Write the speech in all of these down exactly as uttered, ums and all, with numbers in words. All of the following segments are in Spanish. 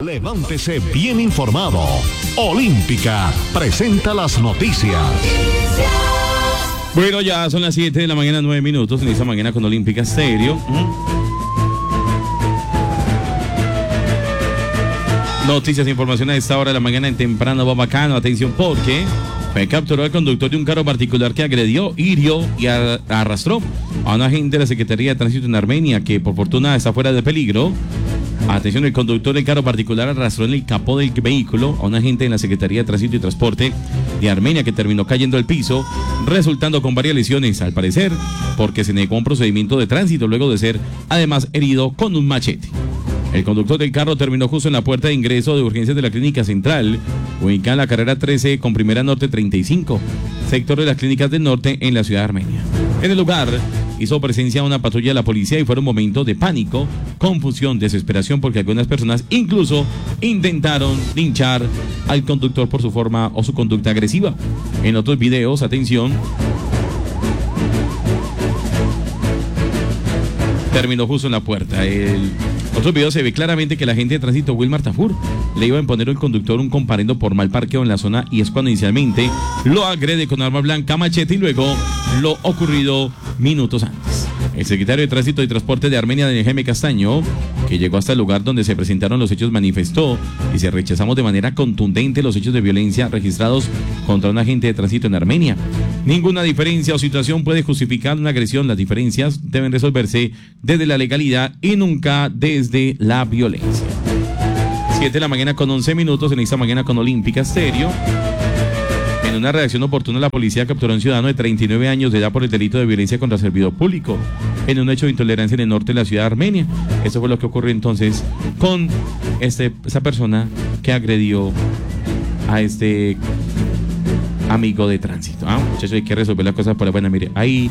Levántese bien informado. Olímpica presenta las noticias. Bueno, ya son las siete de la mañana, nueve minutos en esta mañana con Olímpica Estéreo. Noticias e información a esta hora de la mañana en Temprano va bacano. Atención porque fue capturado el conductor de un carro particular que agredió, hirió y arrastró a un agente de la Secretaría de Tránsito en Armenia que por fortuna está fuera de peligro. Atención, el conductor del carro particular arrastró en el capó del vehículo a un agente en la Secretaría de Tránsito y Transporte de Armenia que terminó cayendo al piso, resultando con varias lesiones, al parecer, porque se negó a un procedimiento de tránsito luego de ser, además, herido con un machete. El conductor del carro terminó justo en la puerta de ingreso de urgencias de la Clínica Central, ubicada en la carrera trece con Primera Norte treinta y cinco, sector de las Clínicas del Norte en la ciudad de Armenia. En el lugar hizo presencia una patrulla de la policía y fueron momentos de pánico, confusión, desesperación, porque algunas personas incluso intentaron linchar al conductor por su forma o su conducta agresiva. En otros videos, atención, terminó justo en la puerta. El otro video se ve claramente que el agente de tránsito Wilmar Tafur le iba a imponer al conductor un comparendo por mal parqueo en la zona y es cuando inicialmente lo agrede con arma blanca, machete y luego lo ocurrido minutos antes. El secretario de Tránsito y Transporte de Armenia, Daniel Jaime Castaño, que llegó hasta el lugar donde se presentaron los hechos, manifestó y se rechazamos de manera contundente los hechos de violencia registrados contra un agente de tránsito en Armenia. Ninguna diferencia o situación puede justificar una agresión. Las diferencias deben resolverse desde la legalidad y nunca desde la violencia. siete de la mañana con once minutos en esta mañana con Olímpica Estéreo. En una reacción oportuna, la policía capturó a un ciudadano de treinta y nueve años de edad por el delito de violencia contra servidor público en un hecho de intolerancia en el norte de la ciudad de Armenia. Eso fue lo que ocurrió entonces con este, esa persona que agredió a este amigo de tránsito. Ah, muchachos, hay que resolver las cosas por la buena. Mire, ahí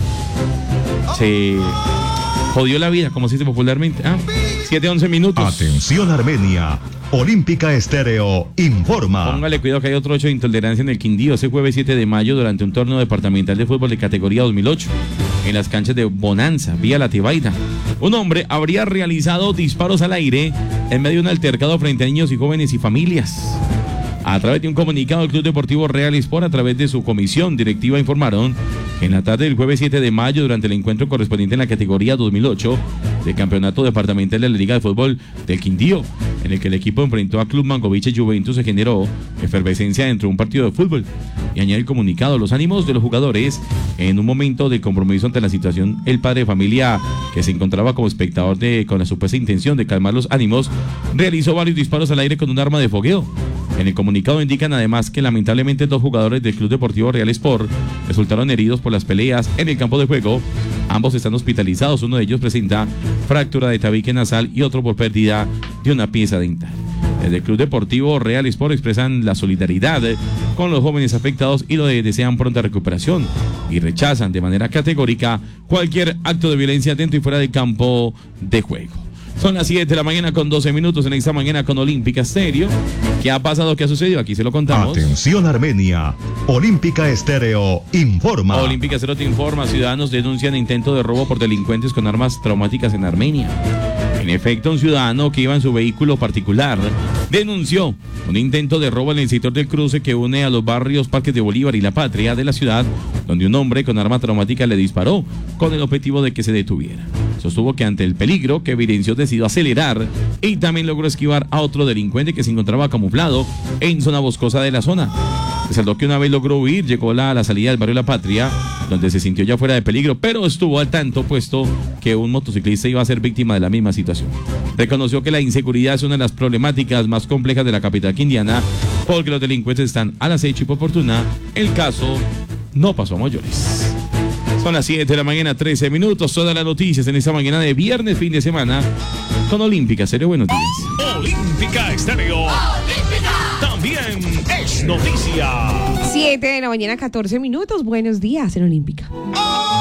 se jodió la vida, como se dice popularmente. Ah, siete, once minutos. Atención Armenia. Olímpica Estéreo informa. Póngale cuidado que hay otro hecho de intolerancia en el Quindío. Ese jueves siete de mayo, durante un torneo departamental de fútbol de categoría dos mil ocho, en las canchas de Bonanza, vía La Tebaida, un hombre habría realizado disparos al aire en medio de un altercado frente a niños y jóvenes y familias. A través de un comunicado, el Club Deportivo Real Sport, a través de su comisión directiva, informaron que en la tarde del jueves siete de mayo, durante el encuentro correspondiente en la categoría dos mil ocho del Campeonato Departamental de la Liga de Fútbol del Quindío, en el que el equipo enfrentó a Club Mangoviche Juventus, se generó efervescencia dentro de un partido de fútbol. Y añade el comunicado: los ánimos de los jugadores en un momento de compromiso ante la situación. El padre de familia, que se encontraba como espectador de, con la supuesta intención de calmar los ánimos, realizó varios disparos al aire con un arma de fogueo. En el comunicado indican además que lamentablemente dos jugadores del Club Deportivo Real Sport resultaron heridos por las peleas en el campo de juego. Ambos están hospitalizados, uno de ellos presenta fractura de tabique nasal y otro por pérdida de una pieza dental. Desde el Club Deportivo Real Sport expresan la solidaridad con los jóvenes afectados y lo desean pronta recuperación y rechazan de manera categórica cualquier acto de violencia dentro y fuera del campo de juego. Son las siete de la mañana con doce minutos en esta mañana con Olímpica Estéreo. ¿Qué ha pasado? ¿Qué ha sucedido? Aquí se lo contamos. Atención Armenia. Olímpica Estéreo informa. Olímpica Estéreo te informa. Ciudadanos denuncian intento de robo por delincuentes con armas traumáticas en Armenia. En efecto, un ciudadano que iba en su vehículo particular denunció un intento de robo en el sector del cruce que une a los barrios Parques de Bolívar y La Patria de la ciudad, donde un hombre con arma traumática le disparó con el objetivo de que se detuviera. Sostuvo que ante el peligro que evidenció decidió acelerar y también logró esquivar a otro delincuente que se encontraba camuflado en zona boscosa de la zona. Resaltó que una vez logró huir, llegó a la, a la salida del barrio La Patria, donde se sintió ya fuera de peligro, pero estuvo al tanto puesto que un motociclista iba a ser víctima de la misma situación. Reconoció que la inseguridad es una de las problemáticas más complejas de la capital quindiana, porque los delincuentes están al acecho y por fortuna el caso no pasó a mayores. Son las siete de la mañana, trece minutos, todas las noticias en esta mañana de viernes, fin de semana, con Olímpica Estéreo. Buenos días. Olímpica Estéreo. Olímpica. También es noticia. siete de la mañana, catorce minutos. Buenos días en Olímpica.